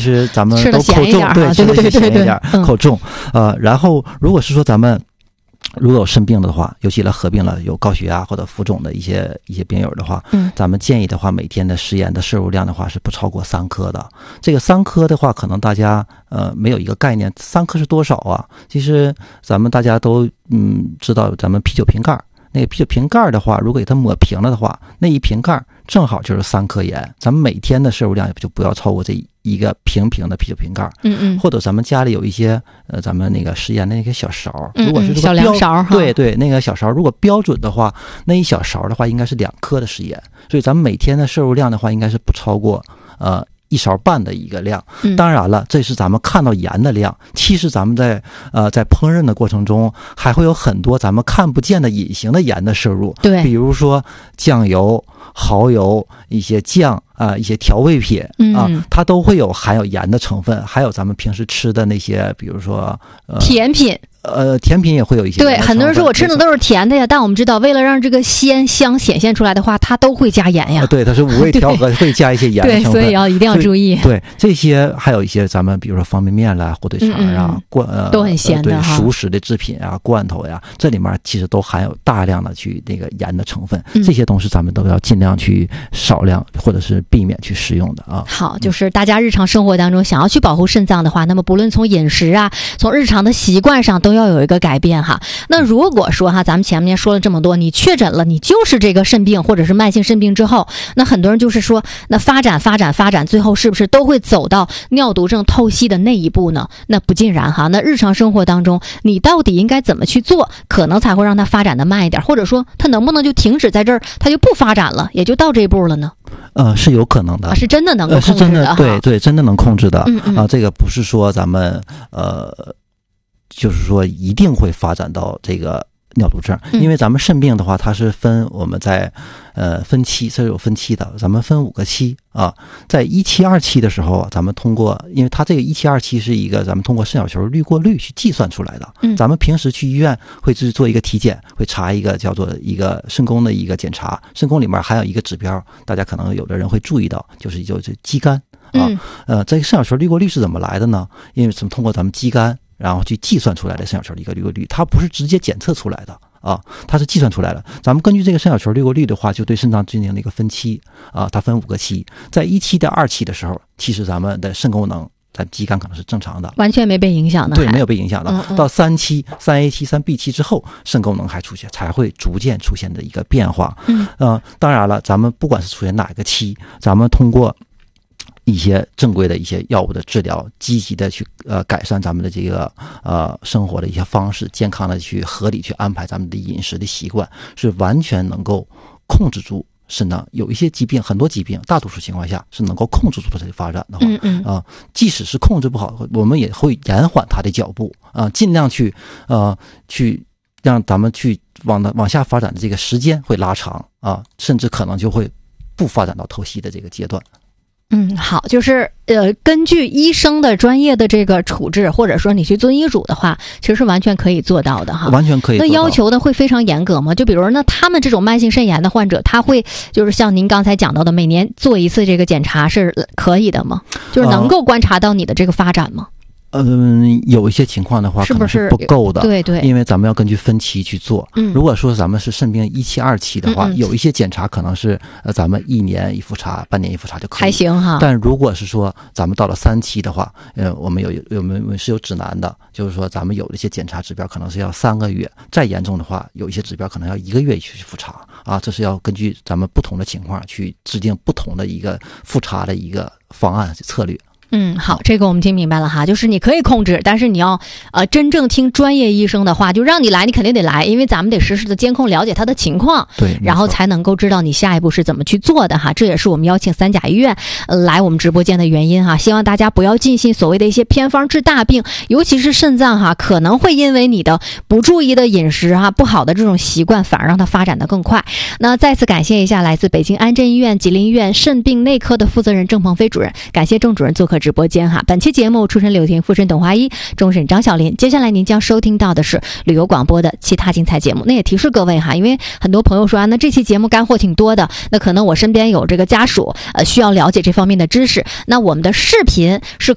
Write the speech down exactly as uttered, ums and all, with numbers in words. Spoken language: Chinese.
实咱们都口重，对，吃的咸一点，口重。 嗯、 呃，然后如果是说咱们如果有生病的话，尤其了合并了有高血压或者浮肿的一些一些病友的话， 嗯， 咱们建议的话，每天的食盐的摄入量的话是不超过三克的。这个三克的话，可能大家呃没有一个概念，三克是多少啊？其实咱们大家都嗯知道，咱们啤酒瓶盖。那个啤酒瓶盖的话，如果给它抹平了的话，那一瓶盖正好就是三克盐。咱们每天的摄入量就不要超过这一个平平的啤酒瓶盖。 嗯嗯。 或者咱们家里有一些呃，咱们那个食盐的那个小勺，如果是小凉勺哈， 对对，那个小勺如果标准的话，那一小勺的话应该是两克的食盐。所以咱们每天的摄入量的话，应该是不超过呃。一勺半的一个量，当然了，这是咱们看到盐的量。其实咱们在呃在烹饪的过程中，还会有很多咱们看不见的隐形的盐的摄入。 对， 比如说酱油、蚝油、一些酱啊、呃、一些调味品啊、呃，它都会有含有盐的成分。还有咱们平时吃的那些，比如说呃甜品。 呃，甜品也会有一些。 对，很多人说我吃的都是甜的呀，但我们知道，为了让这个鲜香显现出来的话，它都会加盐呀。 呃、对，它是五味调和，会加一些盐的成分。 对，所以要一定要注意。 对，这些还有一些咱们比如说方便面啦、火腿肠啊、 嗯、 罐呃都很咸的哈。 对， 熟食的制品啊、罐头呀，这里面其实都含有大量的去那个盐的成分。 嗯、 这些东西咱们都要尽量去少量或者是避免去食用的啊。 好，就是大家日常生活当中想要去保护肾脏的话，那么不论从饮食啊，从日常的习惯上都要有一个改变。哈，那如果说哈，咱们前面说了这么多，你确诊了，你就是这个肾病或者是慢性肾病之后，那很多人就是说，那发展发展发展，最后是不是都会走到尿毒症透析的那一步呢？那不尽然哈。那日常生活当中，你到底应该怎么去做，可能才会让它发展的慢一点，或者说它能不能就停止在这儿，它就不发展了，也就到这一步了呢？ 呃，是有可能的， 啊、是真的能够控制的、 呃、是真的，对对，真的能控制的。 嗯嗯啊，这个不是说咱们呃。就是说一定会发展到这个尿毒症，因为咱们肾病的话，它是分我们在呃分期，是有分期的，咱们分五个期啊。在一期、二期的时候，咱们通过，因为它这个一期、二期是一个咱们通过肾小球滤过率去计算出来的。 嗯， 咱们平时去医院会去做一个体检，会查一个叫做一个肾功的一个检查，肾功里面还有一个指标，大家可能有的人会注意到，就是就是肌酐啊。 嗯、 呃，这个肾小球滤过率是怎么来的呢？因为怎么通过咱们肌酐。然后去计算出来的肾小球的一个滤过率，它不是直接检测出来的啊，它是计算出来的。咱们根据这个肾小球滤过率的话，就对肾脏进行了一个分期啊，它分五个期。在一期到二期的时候，其实咱们的肾功能在肌酐可能是正常的， 完全没被影响的， 对，没有被影响的。 嗯嗯到三期、三 A 期、三 B 期之后，肾功能还出现，才会逐渐出现的一个变化。 嗯， 呃，当然了，咱们不管是出现哪个期，咱们通过一些正规的一些药物的治疗，积极的去呃改善咱们的这个呃生活的一些方式，健康的去合理去安排咱们的饮食的习惯，是完全能够控制住肾脏有一些疾病，很多疾病大多数情况下是能够控制住它的发展的话， 嗯嗯啊、呃，即使是控制不好，我们也会延缓它的脚步啊、呃，尽量去呃去让咱们去往的往下发展的这个时间会拉长啊，甚至可能就会不发展到透析的这个阶段。 嗯，好，就是呃，根据医生的专业的这个处置，或者说你去遵医嘱的话，其实是完全可以做到的哈。 完全可以做到。 那要求的会非常严格吗？就比如那他们这种慢性肾炎的患者，他会就是像您刚才讲到的，每年做一次这个检查是可以的吗？就是能够观察到你的这个发展吗？ 嗯，有一些情况的话， 是不是可能是不够的？ 对对， 因为咱们要根据分期去做。 嗯， 如果说咱们是肾病一期、二期的话， 嗯嗯有一些检查可能是呃咱们一年一复查、半年一复查就可以， 还行哈。 但如果是说咱们到了三期的话，呃，我们有有我们是有指南的，就是说咱们有一些检查指标可能是要三个月，再严重的话，有一些指标可能要一个月去复查啊。这是要根据咱们不同的情况去制定不同的一个复查的一个方案策略。 嗯，好，这个我们听明白了哈，就是你可以控制，但是你要呃真正听专业医生的话，就让你来，你肯定得来，因为咱们得实时的监控，了解他的情况， 对， 然后才能够知道你下一步是怎么去做的哈。这也是我们邀请三甲医院呃来我们直播间的原因哈。希望大家不要尽信所谓的一些偏方治大病，尤其是肾脏哈，可能会因为你的不注意的饮食哈，不好的这种习惯，反而让它发展的更快。那再次感谢一下来自北京安贞医院吉林医院肾病内科的负责人郑鹏飞主任，感谢郑主任做客直播间哈。本期节目出身柳婷，附身董华一，终审张小林。接下来您将收听到的是旅游广播的其他精彩节目。那也提示各位哈，因为很多朋友说啊，那这期节目干货挺多的，那可能我身边有这个家属呃需要了解这方面的知识，那我们的视频是